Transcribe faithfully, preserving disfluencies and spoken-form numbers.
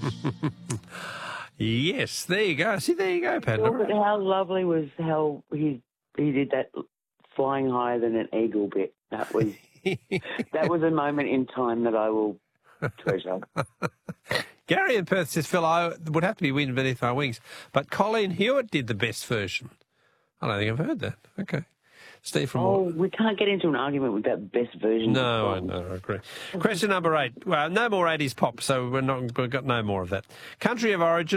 Yes, there you go. See, there you go, Pat. Well, but how lovely was how he he did that flying higher than an eagle bit. That was that was a moment in time that I will treasure. Gary in Perth says, Phil, I would have to be Wind Beneath My Wings, but Colleen Hewitt did the best version. I don't think I've heard that. Okay. Steve from... Oh, we can't get into an argument with that best version. No, I know, I agree. Question number eight. Well, no more eighties pop, so we're not, we've got no more of that. Country of origin.